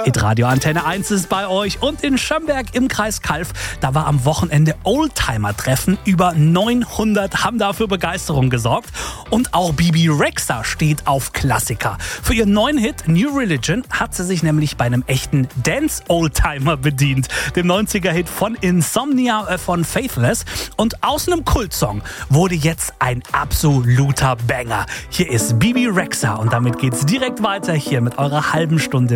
Hitradio Antenne 1 ist bei euch und in Schömberg im Kreis Calw, da war am Wochenende Oldtimer-Treffen. Über 900 haben da für Begeisterung gesorgt. Und auch Bebe Rexha steht auf Klassiker. Für ihren neuen Hit New Religion hat sie sich nämlich bei einem echten Dance-Oldtimer bedient. Dem 90er-Hit von Insomnia von Faithless. Und aus einem Kultsong wurde jetzt ein absoluter Banger. Hier ist Bebe Rexha und damit geht's direkt weiter hier mit eurer halben Stunde